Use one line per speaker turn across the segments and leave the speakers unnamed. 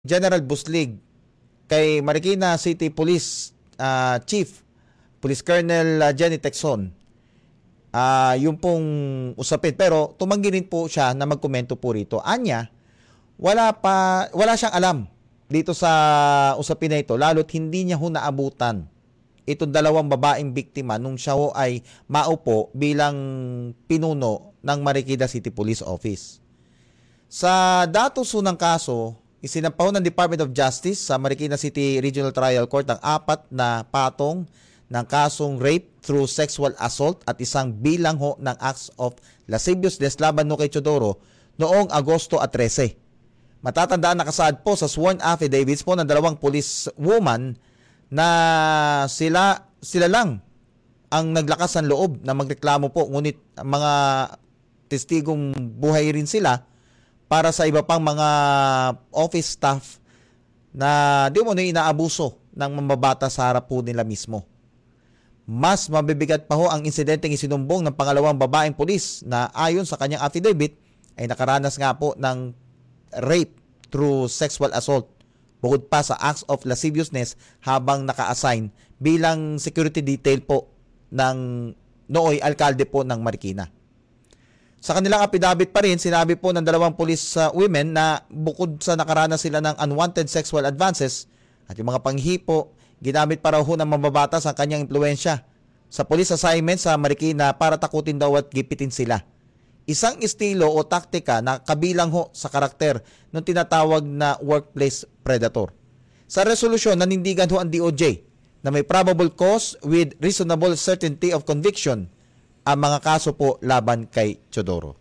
General Buslig kay Marikina City Police Chief Police Colonel Jenny Texon yung pong usapin, pero tumanggi rin po siya na magkomento po rito. Anya, wala siyang alam dito sa usapin na ito, lalo't hindi niya ho naabutan itong dalawang babaeng biktima nung siya ho ay maupo bilang pinuno ng Marikina City Police Office. Sa datos ng kaso, isinampaw ng Department of Justice sa Marikina City Regional Trial Court ang 4 na patong ng kasong rape through sexual assault at isang bilang ho ng acts of lasciviousness laban no kay Teodoro noong Agosto 13. Matatandaan nakasaad po sa sworn affidavits po ng dalawang police woman na sila lang ang naglakas ng loob na magreklamo po, ngunit mga testigong buhay rin sila para sa iba pang mga office staff na di mo na inaabuso ng mambabata sa harap po nila mismo. Mas mabibigat pa ho ang insidenteng isinumbong ng pangalawang babaeng pulis na ayon sa kanyang affidavit ay nakaranas nga po ng rape through sexual assault bukod pa sa acts of lasciviousness habang naka-assign bilang security detail po ng nooy alkalde po ng Marikina. Sa kanilang affidavit pa rin, sinabi po ng dalawang police women na bukod sa nakaranas sila ng unwanted sexual advances at yung mga panghipo, ginamit para ho ng mambabatas ang kanyang impluensya sa police assignment sa Marikina para takutin daw at gipitin sila. Isang estilo o taktika na kabilang ho sa karakter ng tinatawag na workplace predator. Sa resolusyon, nanindigan ho ang DOJ na may probable cause with reasonable certainty of conviction ang mga kaso po laban kay Teodoro.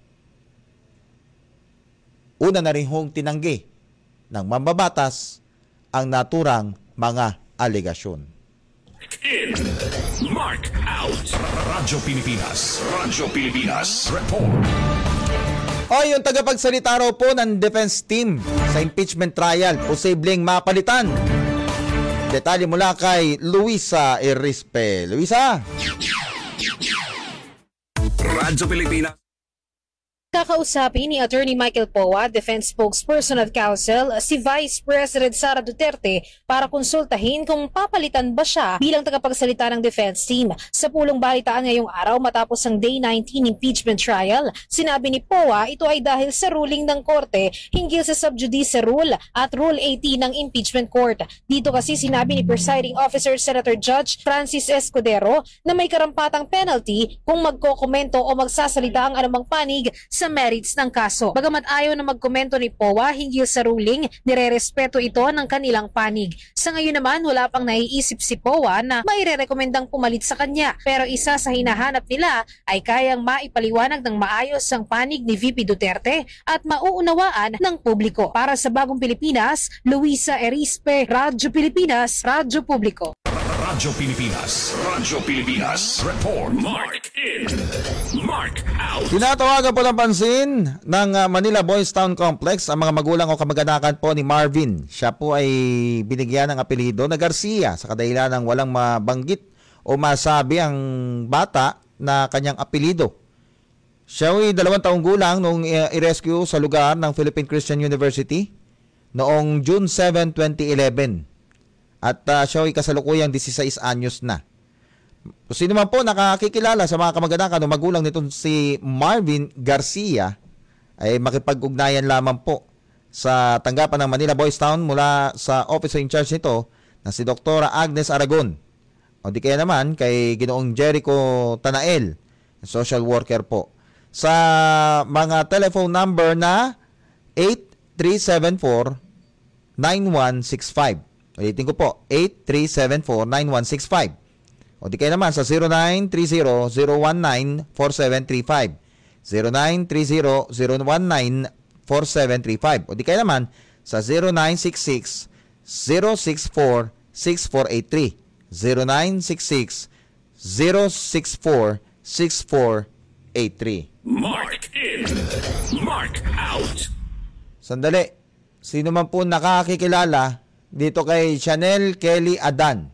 Una na rin hong tinanggi ng mambabatas ang naturang mga alegasyon.
In, mark out. Radyo Pilipinas. Report.
O yung tagapagsalita raw po ng defense team sa impeachment trial, posibleng mapalitan. Detalye mula kay Luisa Erispe. Luisa?
Radyo Pilipinas.
Kakausapin ni Attorney Michael Poa, Defense Spokesperson at Counsel, si Vice President Sara Duterte para konsultahin kung papalitan ba siya bilang tagapagsalita ng defense team. Sa pulong balitaan ngayong araw matapos ang Day 19 impeachment trial, sinabi ni Poa ito ay dahil sa ruling ng korte hinggil sa sub judice rule at Rule 18 ng impeachment court. Dito kasi sinabi ni Presiding Officer Senator Judge Francis Escudero na may karampatang penalty kung magkokomento o magsasalita ang anumang panig sa merits ng kaso. Bagamat ayaw na magkomento ni Poa hinggil sa ruling, nirerespeto ito ng kanilang panig. Sa ngayon naman, wala pang naiisip si Poa na mairerekomendang pumalit sa kanya. Pero isa sa hinahanap nila ay kayang maipaliwanag ng maayos ang panig ni VP Duterte at mauunawaan ng publiko. Para sa Bagong Pilipinas, Luisa Erispe, Radyo Pilipinas, Radyo Publiko.
Radyo Pilipinas. Report. Mark in, mark out.
Tinatawagan po ng pansin ng Manila Boys Town Complex ang mga magulang o kamag-anakan po ni Marvin. Siya po ay binigyan ng apelyido na Garcia sa kadahilan ng walang mabanggit o masabi ang bata na kanyang apelyido. Siya ay 2 taong gulang nung i-rescue sa lugar ng Philippine Christian University noong June 7, 2011. At siya ay kasalukuyang 16 anyos na. Kung sino man po nakakikilala sa mga kamag-anakan o magulang nitong si Marvin Garcia ay makipag-ugnayan lamang po sa tanggapan ng Manila Boys Town mula sa officer in charge nito na si Dr. Agnes Aragon o di kaya naman kay Ginoong Jericho Tanael, social worker po. Sa mga telephone number na 8374-9165. Ulitin ko po, 8374-9165. O di kaya naman sa 0930-019-4735. 0930-019-4735. O di kaya naman sa 0966-064-6483. 0966-064-6483.
Mark in, mark out.
Sandali. Sino man po nakakikilala dito kay Chanel Kelly Adan.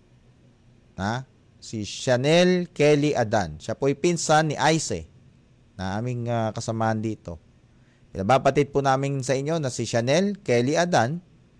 Si Chanel Kelly Adan. Siya po'y pinsan ni Ice na aming kasamahan dito. Pinabapatid po namin sa inyo na si Chanel Kelly Adan